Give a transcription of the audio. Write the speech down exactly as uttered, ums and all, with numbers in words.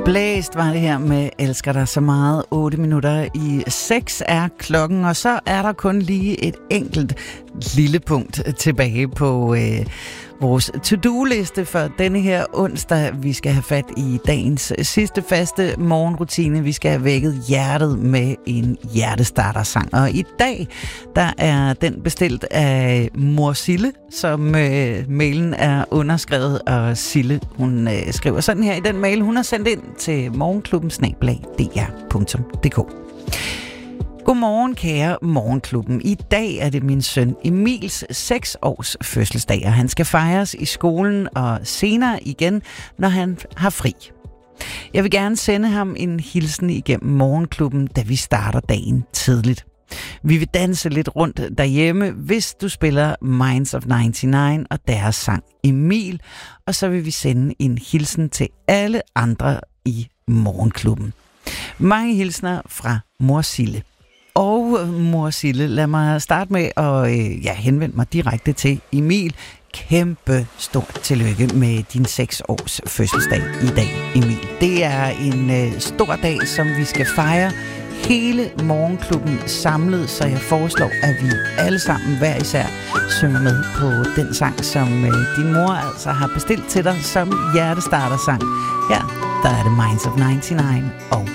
Blæst var det her med Elsker dig så meget. otte minutter i seks er klokken, og så er der kun lige et enkelt lille punkt tilbage på øh, vores to-do-liste for denne her onsdag. Vi skal have fat i dagens sidste faste morgenrutine. Vi skal have vækket hjertet med en hjertestartersang. Og i dag, der er den bestilt af Mor Sille, som øh, mailen er underskrevet. Og Sille, hun øh, skriver sådan her i den mail, hun har sendt ind til morgenklubben snabel-a d r punktum d k. Godmorgen, kære Morgenklubben. I dag er det min søn Emils seks års fødselsdag, og han skal fejres i skolen og senere igen, når han har fri. Jeg vil gerne sende ham en hilsen igennem Morgenklubben, da vi starter dagen tidligt. Vi vil danse lidt rundt derhjemme, hvis du spiller Minds of nioghalvfems og deres sang Emil, og så vil vi sende en hilsen til alle andre i Morgenklubben. Mange hilsner fra Mor Sille. Og Mor Sille, lad mig starte med at øh, ja, henvende mig direkte til Emil. Kæmpe stort tillykke med din seks års fødselsdag i dag, Emil. Det er en øh, stor dag, som vi skal fejre hele Morgenklubben samlet, så jeg foreslår, at vi alle sammen hver især synger med på den sang, som øh, din mor altså har bestilt til dig som hjertestartersang. Her, der er det Minds of nioghalvfems og